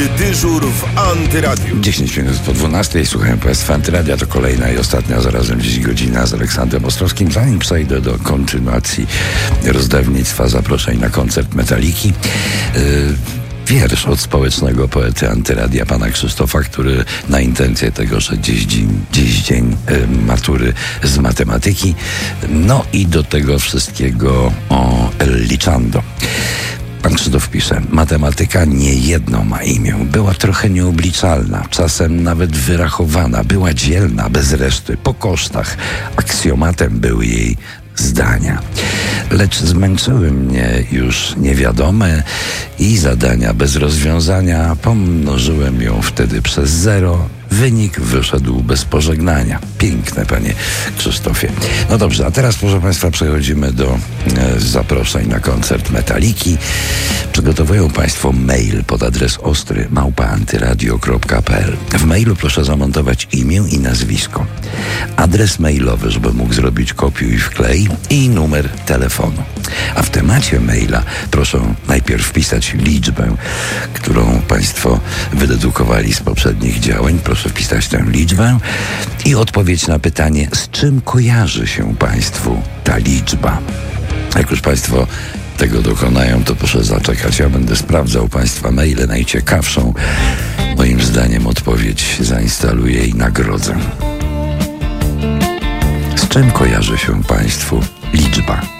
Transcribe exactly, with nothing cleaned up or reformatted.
dyżur w Antyradiu. dziesięć minut po dwunastej. Słuchają Państwa Antyradia. To kolejna i ostatnia zarazem dziś godzina z Aleksandrem Ostrowskim. Zanim przejdę do kontynuacji rozdawnictwa zaproszeń na koncert Metaliki, yy, wiersz od społecznego poety Antyradia, pana Krzysztofa, który na intencję tego, że dziś dzień, dziś dzień y, matury z matematyki, no i do tego wszystkiego o El Lichando. Pan Krzysztof pisze: matematyka nie jedno ma imię. Była trochę nieobliczalna, czasem nawet wyrachowana. Była dzielna, bez reszty, po kosztach. Aksjomatem były jej zdania. Lecz zmęczyły mnie już niewiadome i zadania bez rozwiązania. Pomnożyłem ją wtedy przez zero. Wynik wyszedł bez pożegnania. Piękne, panie Krzysztofie. No dobrze, a teraz, proszę Państwa, przechodzimy do e, zaproszeń na koncert Metaliki. Przygotowują Państwo mail pod adres ostry małpa antyradio kropka p l. W mailu proszę zamontować imię i nazwisko, adres mailowy, żeby mógł zrobić kopiuj i wklej, i numer telefonu. A w temacie maila proszę najpierw wpisać liczbę, którą Państwo wydedukowali z poprzednich działań. Proszę wpisać tę liczbę i odpowiedź na pytanie, z czym kojarzy się Państwu ta liczba. Jak już Państwo tego dokonają, to proszę zaczekać. Ja będę sprawdzał Państwa maile. Najciekawszą, moim zdaniem, odpowiedź zainstaluję i nagrodzę. Z czym kojarzy się Państwu liczba?